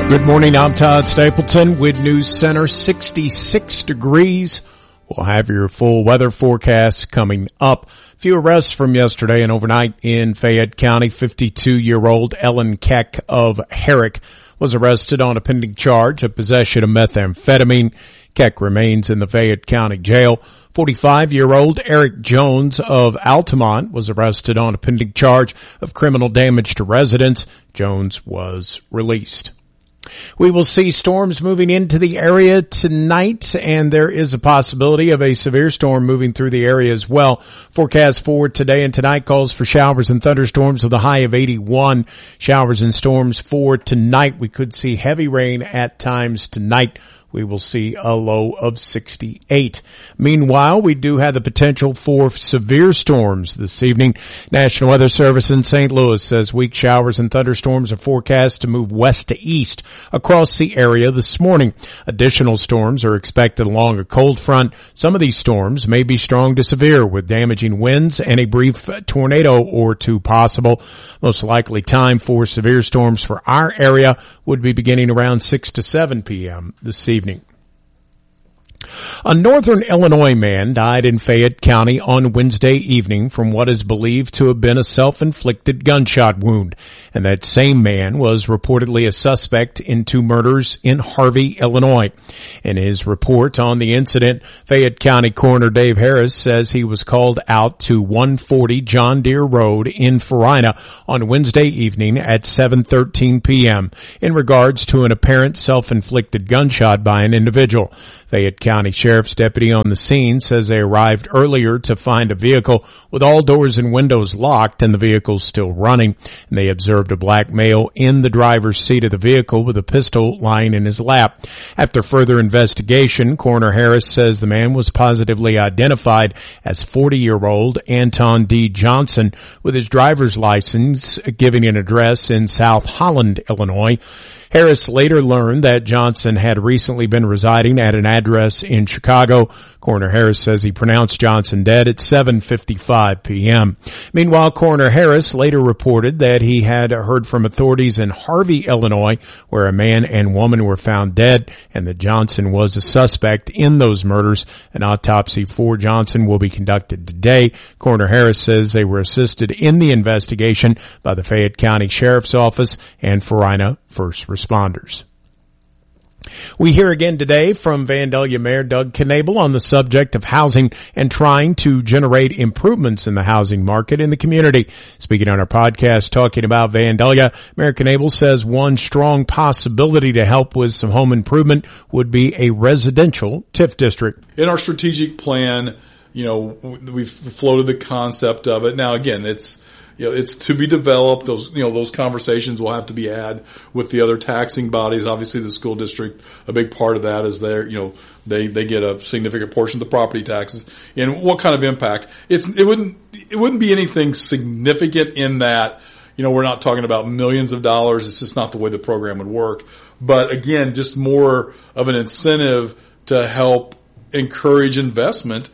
Good morning, I'm Todd Stapleton with News Center. 66 degrees. We'll have your full weather forecast coming up. Few arrests from yesterday and overnight in Fayette County. 52-year-old Ellen Keck of Herrick was arrested on a pending charge of possession of methamphetamine. Keck remains in the Fayette County Jail. 45-year-old Eric Jones of Altamont was arrested on a pending charge of criminal damage to residents. Jones was released. We will see storms moving into the area tonight, and there is a possibility of a severe storm moving through the area as well. Forecast for today and tonight calls for showers and thunderstorms with a high of 81. Showers and storms for tonight. We could see heavy rain at times tonight. We will see a low of 68. Meanwhile, we do have the potential for severe storms this evening. National Weather Service in St. Louis says weak showers and thunderstorms are forecast to move west to east across the area this morning. Additional storms are expected along a cold front. Some of these storms may be strong to severe with damaging winds and a brief tornado or two possible. Most likely time for severe storms for our area would be beginning around 6 to 7 p.m. this evening. A northern Illinois man died in Fayette County on Wednesday evening from what is believed to have been a self-inflicted gunshot wound. And that same man was reportedly a suspect in two murders in Harvey, Illinois. In his report on the incident, Fayette County Coroner Dave Harris says he was called out to 140 John Deere Road in Farina on Wednesday evening at 7:13 p.m. in regards to an apparent self-inflicted gunshot by an individual. Fayette County Sheriff's deputy on the scene says they arrived earlier to find a vehicle with all doors and windows locked and the vehicle still running. And they observed a black male in the driver's seat of the vehicle with a pistol lying in his lap. After further investigation, Coroner Harris says the man was positively identified as 40-year-old Anton D. Johnson with his driver's license giving an address in South Holland, Illinois. Harris later learned that Johnson had recently been residing at an address in Chicago. Coroner Harris says he pronounced Johnson dead at 7:55 p.m. Meanwhile, Coroner Harris later reported that he had heard from authorities in Harvey, Illinois, where a man and woman were found dead and that Johnson was a suspect in those murders. An autopsy for Johnson will be conducted today. Coroner Harris says they were assisted in the investigation by the Fayette County Sheriff's Office and Farina first responders. We hear again today from Vandalia Mayor Doug Knabel on the subject of housing and trying to generate improvements in the housing market in the community. Speaking on our podcast talking about Vandalia, Mayor Knabel says one strong possibility to help with some home improvement would be a residential TIF district. In our strategic plan, we've floated the concept of it. Now again, it's to be developed. Those conversations will have to be had with the other taxing bodies. Obviously, the school district, a big part of that is they get a significant portion of the property taxes. And what kind of impact? It wouldn't be anything significant in that, we're not talking about millions of dollars. It's just not the way the program would work. But again, just more of an incentive to help encourage investment,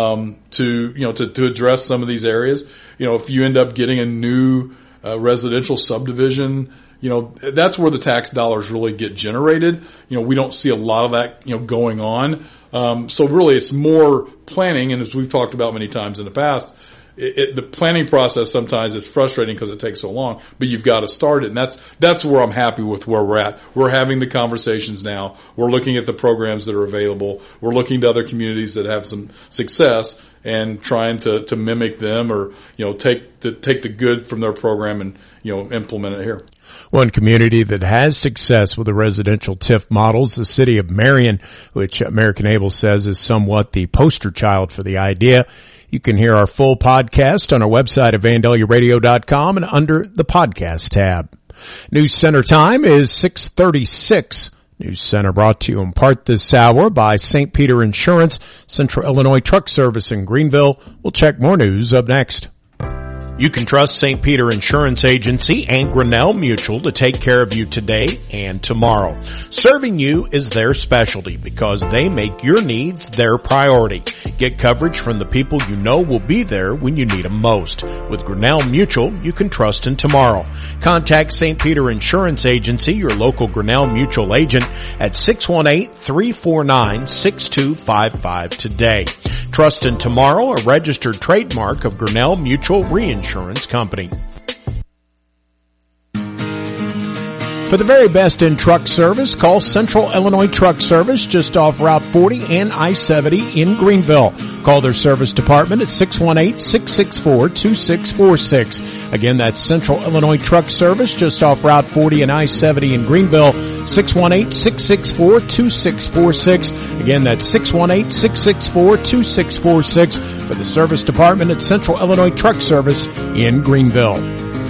to address some of these areas. If you end up getting a new residential subdivision, that's where the tax dollars really get generated. We don't see a lot of that, going on. So really it's more planning. And as we've talked about many times in the past, the planning process sometimes is frustrating because it takes so long, but you've got to start it. And that's where I'm happy with where we're at. We're having the conversations now. We're looking at the programs that are available. We're looking to other communities that have some success and trying to mimic them or, take the good from their program and, implement it here. One community that has success with the residential TIF models, the city of Marion, which Mayor Knabel says is somewhat the poster child for the idea. You can hear our full podcast on our website at VandaliaRadio.com and under the podcast tab. News Center time is 6:36. News Center brought to you in part this hour by St. Peter Insurance, Central Illinois Truck Service in Greenville. We'll check more news up next. You can trust St. Peter Insurance Agency and Grinnell Mutual to take care of you today and tomorrow. Serving you is their specialty because they make your needs their priority. Get coverage from the people you know will be there when you need them most. With Grinnell Mutual, you can trust in tomorrow. Contact St. Peter Insurance Agency, your local Grinnell Mutual agent, at 618-349-6255 today. Trust in Tomorrow, a registered trademark of Grinnell Mutual Reinsurance Company. For the very best in truck service, call Central Illinois Truck Service just off Route 40 and I-70 in Greenville. Call their service department at 618-664-2646. Again, that's Central Illinois Truck Service just off Route 40 and I-70 in Greenville, 618-664-2646. Again, that's 618-664-2646 for the service department at Central Illinois Truck Service in Greenville.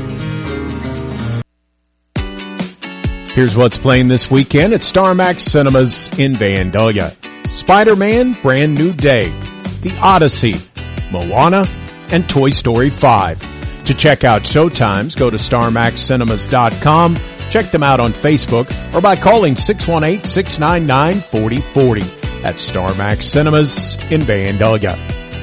Here's what's playing this weekend at Star Max Cinemas in Vandalia. Spider-Man, Brand New Day, The Odyssey, Moana, and Toy Story 5. To check out showtimes, go to StarMaxCinemas.com, check them out on Facebook, or by calling 618-699-4040. That's Star Max Cinemas in Vandalia.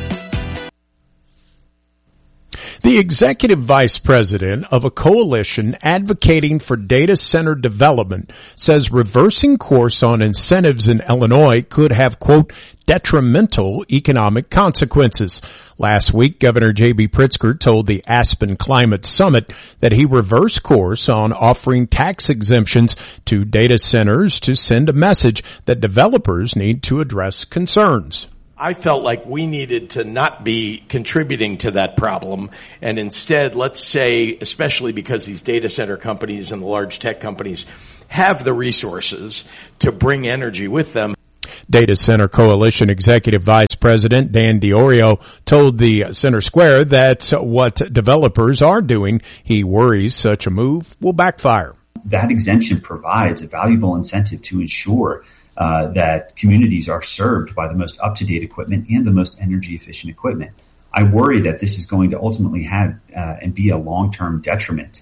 The executive vice president of a coalition advocating for data center development says reversing course on incentives in Illinois could have, quote, detrimental economic consequences. Last week, Governor J.B. Pritzker told the Aspen Climate Summit that he reversed course on offering tax exemptions to data centers to send a message that developers need to address concerns. I felt like we needed to not be contributing to that problem, and instead, let's say, especially because these data center companies and the large tech companies have the resources to bring energy with them. Data Center Coalition Executive Vice President Dan Diorio told the Center Square that what developers are doing, he worries such a move will backfire. That exemption provides a valuable incentive to ensure that communities are served by the most up-to-date equipment and the most energy-efficient equipment. I worry that this is going to ultimately have and be a long-term detriment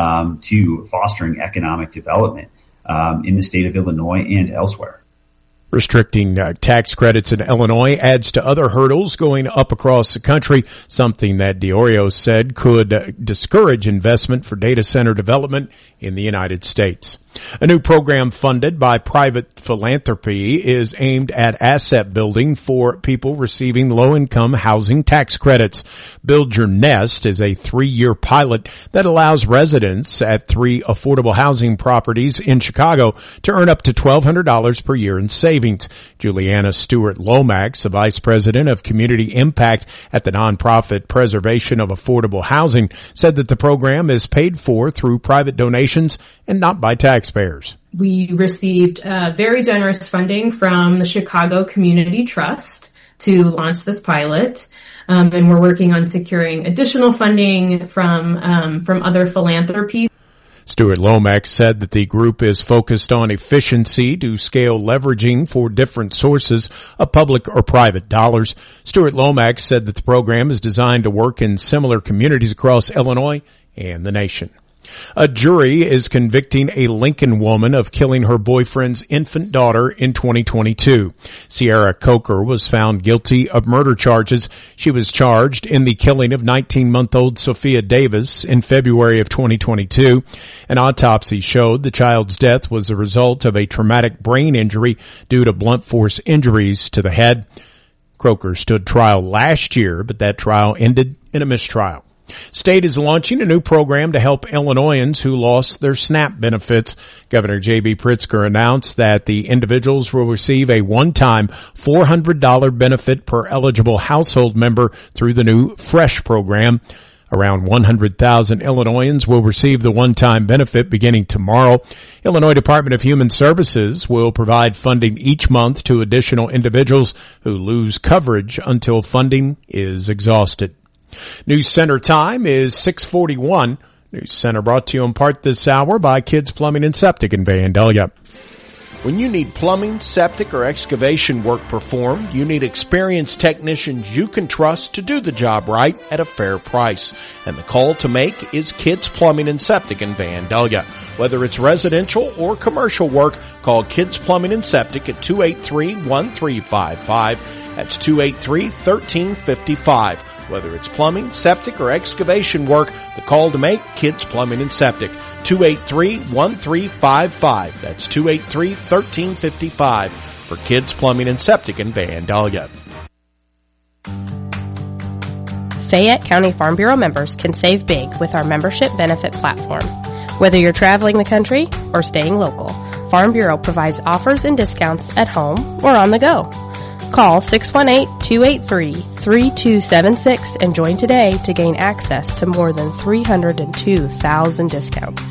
to fostering economic development in the state of Illinois and elsewhere. Restricting tax credits in Illinois adds to other hurdles going up across the country, something that Diorio said could discourage investment for data center development in the United States. A new program funded by private philanthropy is aimed at asset building for people receiving low-income housing tax credits. Build Your Nest is a 3-year pilot that allows residents at 3 affordable housing properties in Chicago to earn up to $1,200 per year in savings. Juliana Stewart Lomax, the Vice President of Community Impact at the nonprofit Preservation of Affordable Housing, said that the program is paid for through private donations and not by taxpayers. We received very generous funding from the Chicago Community Trust to launch this pilot, and we're working on securing additional funding from other philanthropies. Stuart Lomax said that the group is focused on efficiency to scale leveraging for different sources of public or private dollars. Stuart Lomax said that the program is designed to work in similar communities across Illinois and the nation. A jury is convicting a Lincoln woman of killing her boyfriend's infant daughter in 2022. Sierra Coker was found guilty of murder charges. She was charged in the killing of 19-month-old Sophia Davis in February of 2022. An autopsy showed the child's death was a result of a traumatic brain injury due to blunt force injuries to the head. Coker stood trial last year, but that trial ended in a mistrial. State is launching a new program to help Illinoisans who lost their SNAP benefits. Governor J.B. Pritzker announced that the individuals will receive a one-time $400 benefit per eligible household member through the new FRESH program. Around 100,000 Illinoisans will receive the one-time benefit beginning tomorrow. Illinois Department of Human Services will provide funding each month to additional individuals who lose coverage until funding is exhausted. News Center time is 6:41. News Center brought to you in part this hour by Kids Plumbing and Septic in Vandalia. When you need plumbing, septic, or excavation work performed, you need experienced technicians you can trust to do the job right at a fair price. And the call to make is Kids Plumbing and Septic in Vandalia. Whether it's residential or commercial work, call Kids Plumbing and Septic at 283-1355. That's 283-1355. Whether it's plumbing, septic, or excavation work, the call to make, Kids Plumbing and Septic, 283-1355. That's 283-1355 for Kids Plumbing and Septic in Vandalia. Fayette County Farm Bureau members can save big with our membership benefit platform. Whether you're traveling the country or staying local, Farm Bureau provides offers and discounts at home or on the go. Call 618-283-3276 and join today to gain access to more than 302,000 discounts.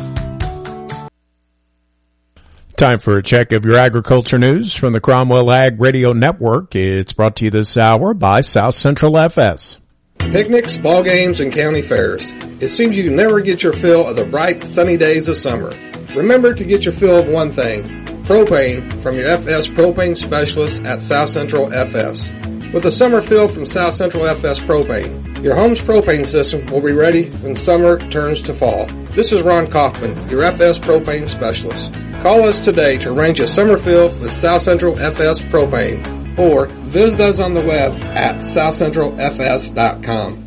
Time for a check of your agriculture news from the Cromwell Ag Radio Network. It's brought to you this hour by South Central FS. Picnics, ball games, and county fairs. It seems you can never get your fill of the bright, sunny days of summer. Remember to get your fill of one thing: propane from your FS propane specialist at South Central FS. With a summer fill from South Central FS Propane, your home's propane system will be ready when summer turns to fall. This is Ron Kaufman, your FS propane specialist. Call us today to arrange a summer fill with South Central FS Propane, or visit us on the web at southcentralfs.com.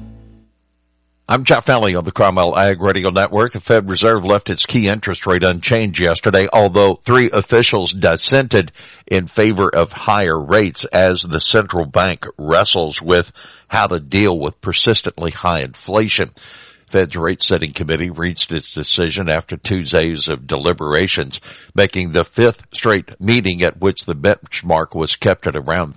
I'm Jeff Alley on the Cromwell Ag Radio Network. The Fed Reserve left its key interest rate unchanged yesterday, although 3 officials dissented in favor of higher rates as the central bank wrestles with how to deal with persistently high inflation. Fed's rate-setting committee reached its decision after 2 days of deliberations, making the 5th straight meeting at which the benchmark was kept at around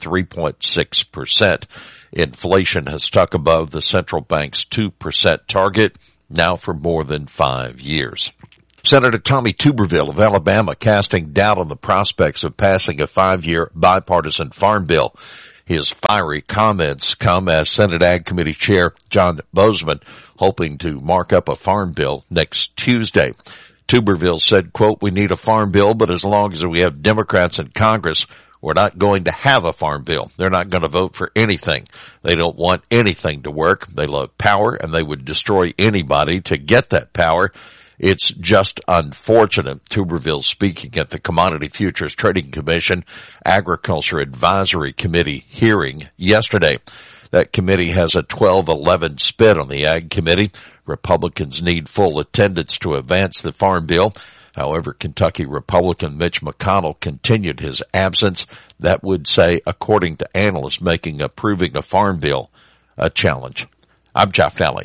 3.6%. Inflation has stuck above the central bank's 2% target now for more than 5 years. Senator Tommy Tuberville of Alabama casting doubt on the prospects of passing a 5-year bipartisan farm bill. His fiery comments come as Senate Ag Committee Chair John Bozeman hoping to mark up a farm bill next Tuesday. Tuberville said, quote, "We need a farm bill, but as long as we have Democrats in Congress, we're not going to have a farm bill. They're not going to vote for anything. They don't want anything to work. They love power, and they would destroy anybody to get that power. It's just unfortunate." Tuberville speaking at the Commodity Futures Trading Commission Agriculture Advisory Committee hearing yesterday. That committee has a 12-11 split on the Ag Committee. Republicans need full attendance to advance the farm bill. However, Kentucky Republican Mitch McConnell continued his absence. That would say, according to analysts, making approving a farm bill a challenge. I'm Jeff Alley.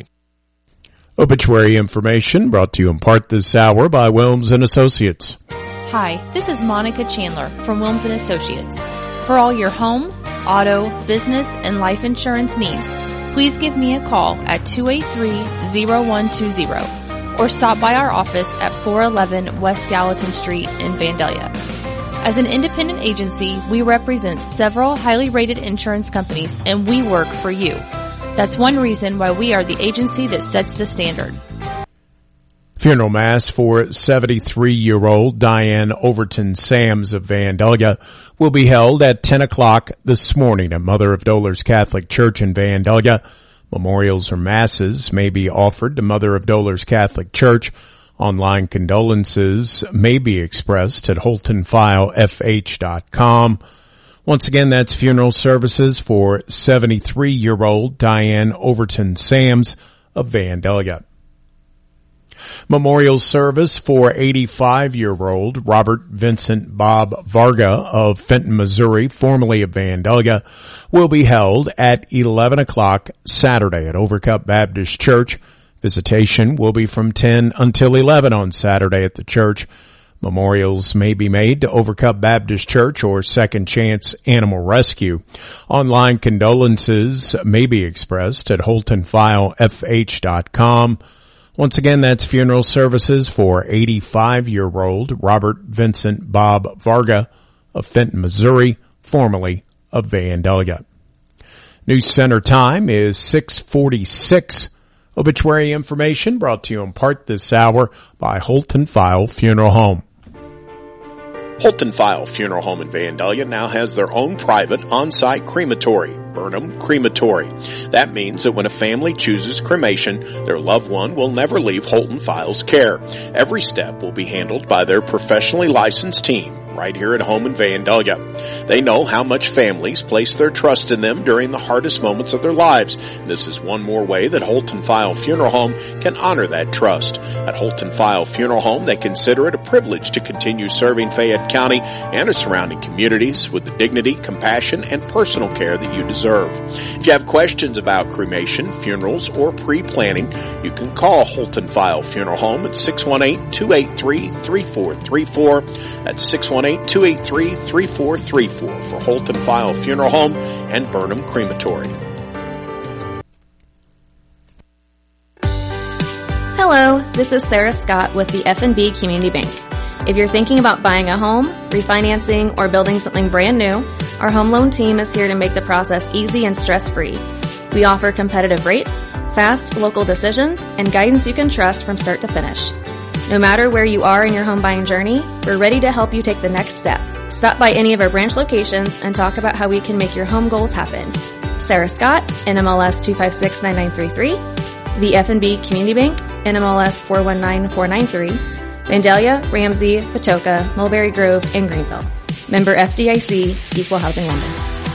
Obituary information brought to you in part this hour by Wilms & Associates. Hi, this is Monica Chandler from Wilms & Associates. For all your home, auto, business, and life insurance needs, please give me a call at 283-0120 or stop by our office at 411 West Gallatin Street in Vandalia. As an independent agency, we represent several highly rated insurance companies and we work for you. That's one reason why we are the agency that sets the standard. Funeral mass for 73-year-old Diane Overton Sams of Vandalia will be held at 10 o'clock this morning at Mother of Dolors Catholic Church in Vandalia. Memorials or masses may be offered to Mother of Dolors Catholic Church. Online condolences may be expressed at HoltonFileFH.com. Once again, that's funeral services for 73-year-old Diane Overton Sams of Vandalia. Memorial service for 85-year-old Robert Vincent Bob Varga of Fenton, Missouri, formerly of Vandalia, will be held at 11 o'clock Saturday at Overcup Baptist Church. Visitation will be from 10 until 11 on Saturday at the church. Memorials may be made to Overcup Baptist Church or Second Chance Animal Rescue. Online condolences may be expressed at HoltonFileFH.com. Once again, that's funeral services for 85-year-old Robert Vincent Bob Varga of Fenton, Missouri, formerly of Vandalia. News Center time is 6:46. Obituary information brought to you in part this hour by Holton File Funeral Home. Holton File Funeral Home in Vandalia now has their own private on-site crematory, Burnham Crematory. That means that when a family chooses cremation, their loved one will never leave Holton File's care. Every step will be handled by their professionally licensed team right here at home in Vandalia. They know how much families place their trust in them during the hardest moments of their lives. This is one more way that Holton File Funeral Home can honor that trust. At Holton File Funeral Home, they consider it a privilege to continue serving Fayette County and its surrounding communities with the dignity, compassion, and personal care that you deserve. If you have questions about cremation, funerals, or pre-planning, you can call Holton File Funeral Home at 618-283-3434. That's 618-283-3434 for Holton File Funeral Home and Burnham Crematory. Hello, this is Sarah Scott with the F&B Community Bank. If you're thinking about buying a home, refinancing, or building something brand new, our home loan team is here to make the process easy and stress-free. We offer competitive rates, fast local decisions, and guidance you can trust from start to finish. No matter where you are in your home buying journey, we're ready to help you take the next step. Stop by any of our branch locations and talk about how we can make your home goals happen. Sarah Scott, NMLS 2569933, the F&B Community Bank, NMLS 419493, Vandalia, Ramsey, Patoka, Mulberry Grove, and Greenville. Member FDIC, Equal Housing Lender.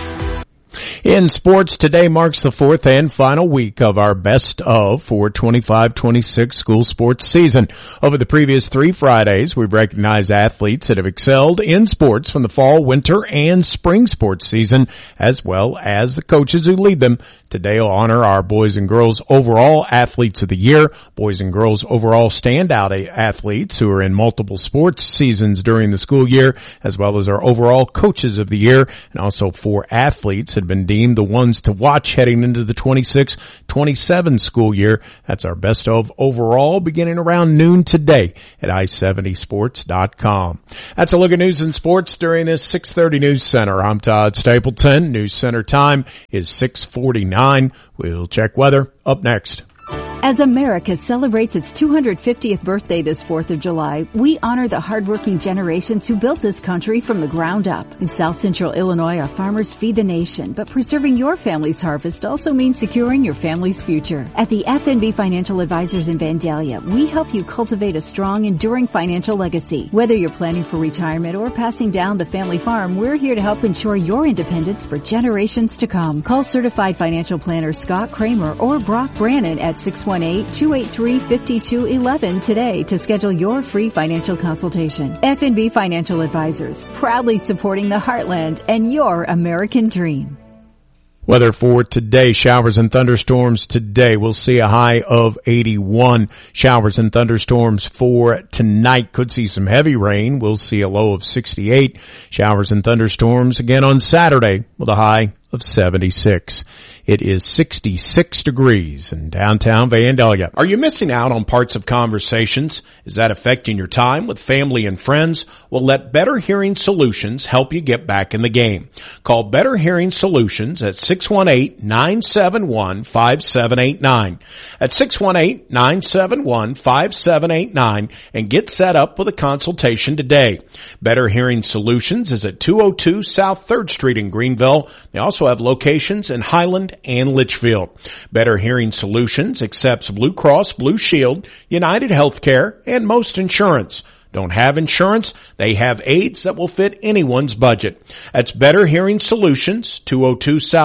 In sports, today marks the fourth and final week of our best of for 25-26 school sports season. Over the previous 3 Fridays, we've recognized athletes that have excelled in sports from the fall, winter, and spring sports season, as well as the coaches who lead them. Today will honor our boys and girls overall athletes of the year, boys and girls overall standout athletes who are in multiple sports seasons during the school year, as well as our overall coaches of the year, and also 4 athletes had been deemed the ones to watch heading into the 26-27 school year. That's our best of overall beginning around noon today at i70sports.com. That's a look at news and sports during this 6:30 News Center. I'm Todd Stapleton. News Center time is 6:49. We'll check weather up next. As America celebrates its 250th birthday this 4th of July, we honor the hardworking generations who built this country from the ground up. In South Central Illinois, our farmers feed the nation, but preserving your family's harvest also means securing your family's future. At the FNB Financial Advisors in Vandalia, we help you cultivate a strong, enduring financial legacy. Whether you're planning for retirement or passing down the family farm, we're here to help ensure your independence for generations to come. Call certified financial planner Scott Kramer or Brock Brannon at 618-283-5211 today to schedule your free financial consultation. FNB Financial Advisors, proudly supporting the heartland and your American dream. Weather for today, showers and thunderstorms today. We'll see a high of 81. Showers and thunderstorms for tonight. Could see some heavy rain. We'll see a low of 68. Showers and thunderstorms again on Saturday with a high of 76. It is 66 degrees in downtown Vandalia. Are you missing out on parts of conversations? Is that affecting your time with family and friends? Well, let Better Hearing Solutions help you get back in the game. Call Better Hearing Solutions at 618-971-5789. At 618-971-5789 and get set up with a consultation today. Better Hearing Solutions is at 202 South 3rd Street in Greenville. They also have locations in Highland and Litchfield. Better Hearing Solutions accepts Blue Cross Blue Shield, United Healthcare, and most insurance. Don't have insurance? They have aids that will fit anyone's budget. That's Better Hearing Solutions, 202 South